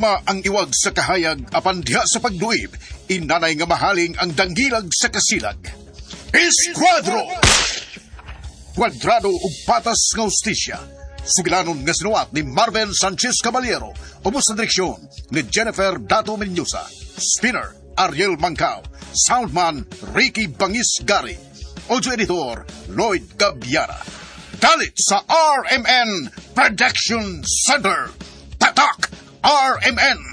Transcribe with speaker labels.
Speaker 1: Gugma ang iwag sa kahayag apan diha sa pagduib, inanay nga mahaling ang dangilag sa kasilag. Esquadro! Kwadrado ug patas nga ustisya. Sugilanon nga sinuwat ni Marvel Sanchez Caballero, ubos sa direksyon ni Jennifer Dato Mendoza. Spinner, Ariel Mancao. Soundman, Ricky Bangis Gari. Audio editor, Lloyd Gabiara. Dalit sa RMN Production Center. Tatak! RMN!